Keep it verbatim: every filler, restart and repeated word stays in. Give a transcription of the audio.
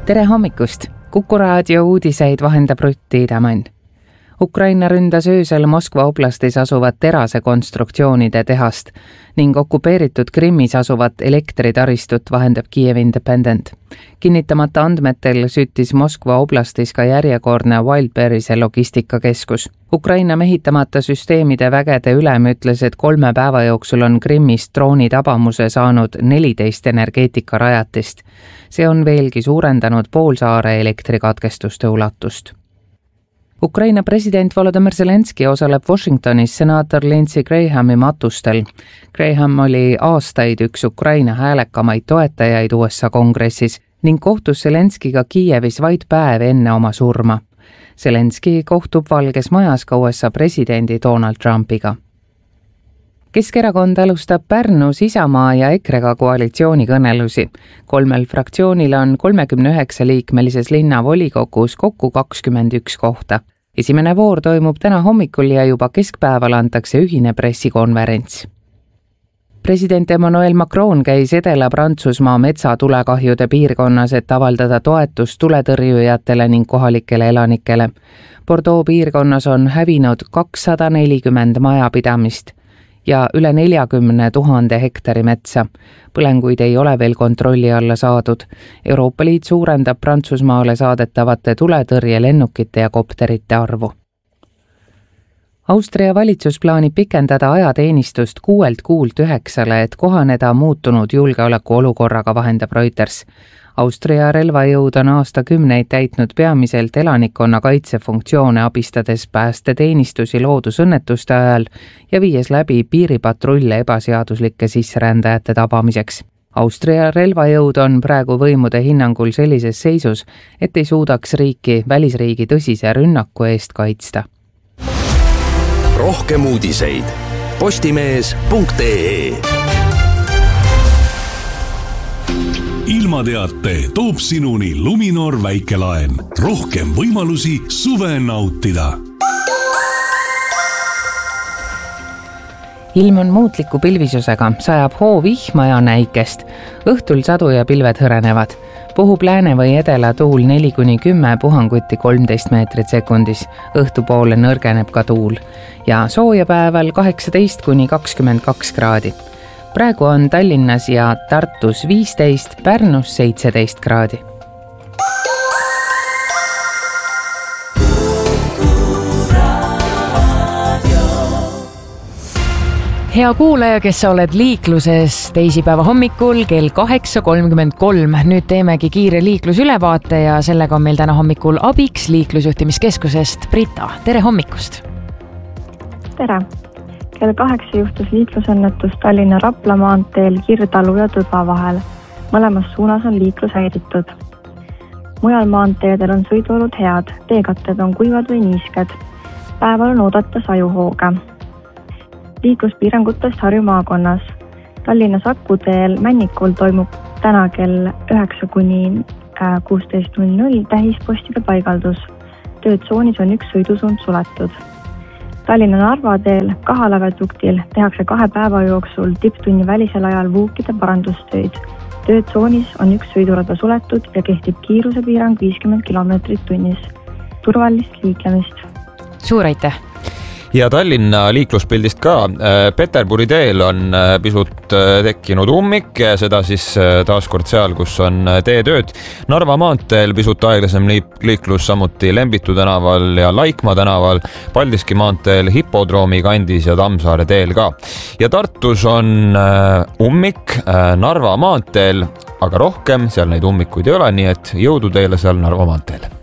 Tere hommikust! Kuku raadio uudiseid vahendab Rutt Tiidemann. Ukraina ründas öösel Moskva oblastis asuvat terase konstruktsioonide tehast ning okupeeritud Krimmis asuvat elektritaristut vahendab Kiev Independent. Kinnitamata andmetel süttis Moskva oblastis ka järjekordne Wildberry'se logistikakeskus. Ukraina mehitamata süsteemide vägede ülem ütles, et kolme päeva jooksul on Krimmis droonitabamuse saanud neliteist energeetikarajatist. See on veelgi suurendanud poolsaare elektrikatkestuste ulatust. Ukraina president Volodymyr Zelenski osaleb Washingtonis senaator Lindsey Grahami matustel. Graham oli aastaid üks Ukraina häälekamaid toetajaid U S A kongressis ning kohtus Zelenskiga Kiievis vaid päev enne oma surma. Zelenski kohtub Valges Majas ka U S A presidendi Donald Trumpiga. Keskerakond alustab Pärnus Isamaa ja EKRE-ga koalitsioonikõnelusi. Kolmel fraktsioonil on kolmekümne üheksa liikmelises linnavolikogus kokku kakskümmend üks kohta. Esimene voor toimub täna hommikul ja juba keskpäeval antakse ühine pressikonverents. President Emmanuel Macron käis Edela-Prantsusmaa metsatulekahjude piirkonnas, et avaldada toetust tuletõrjujatele ning kohalikele elanikele. Bordeaux piirkonnas on hävinud kakssada nelikümmend majapidamist ja üle neljakümne tuhande hektari metsa. Põlenguid ei ole veel kontrolli alla saadud. Euroopa Liit suurendab Prantsusmaale saadetavate tuletõrjelennukite ja kopterite arvu. Austria valitsus plaanib pikendada ajateenistust kuuelt kuult üheksale, et kohaneda muutunud julgeolekuolukorraga, vahendab Reuters. Austria relvajõud on aastakümneid täitnud peamiselt elanikkonna kaitsefunktsioone, abistades päästeteenistusi loodusõnnetuste ajal ja viies läbi piiripatrulle ebaseaduslike sisserändajate tabamiseks. Austria relvajõud on praegu võimude hinnangul sellises seisus, et ei suudaks riiki välisriigi tõsise rünnaku eest kaitsta. Rohkem uudiseid postimees punkt ee. Ilmateate toob sinuni Luminor väikelaen. Rohkem võimalusi suve nautida. Ilm on muutliku pilvisusega, sajab hoo vihma ja näikest. Õhtul sadu ja pilved hõrenevad. Puhub lääne või edela tuul neli kuni kümme, puhanguti kolmteist meetrit sekundis. Õhtupoole nõrgeneb ka tuul ja sooja päeval kaheksateist kuni kakskümmend kaks kraadi. Praegu on Tallinnas ja Tartus viisteist, Pärnus seitseteist kraadi. Hea kuulaja, kes sa oled liikluses teisipäeva hommikul kell kaheksa kolmkümmend kolm. Nüüd teemegi kiire liiklusülevaate ja sellega on meil täna hommikul abiks liiklusjuhtimiskeskusest Brita. Tere hommikust! Tere! Kell kaheksa juhtus liiklusõnnetus Tallinna Rapla maanteel Kirdalu ja Tõdva vahel. Mõlemas suunas on liiklus häiritud. Mujal maanteedel on sõiduolud head, teekatted on kuivad või niisked. Päeval on oodata sajuhooga. Liikluspiirangutest Harju maakonnas. Tallinna Sakuteel Männikul toimub täna kell üheksa kuni kuusteist null null tähispostide paigaldus. Töötsoonis on üks sõidusuund suletud. Tallinna Narva teel Kahalaveduktil tehakse kahe päeva jooksul tipptunni välisel ajal vuukide parandustöid. Töötsoonis on üks sõidurada suletud ja kehtib kiirusepiirang viiskümmend kilomeetrit tunnis. Turvalist liiklemist. Suur aitäh! Ja Tallinna liikluspildist ka. Peterburi teel on pisut tekkinud ummik, seda siis taaskord seal, kus on teetööd. Narva maanteel pisut aeglasem liiklus, samuti Lembitu tänaval ja Laikmaa tänaval, Paldiski maanteel Hipodroomi kandis ja Tammsaare teel ka. Ja Tartus on ummik Narva maanteel, aga rohkem seal neid ummikuid ei ole, nii et jõudu teile seal Narva maanteel.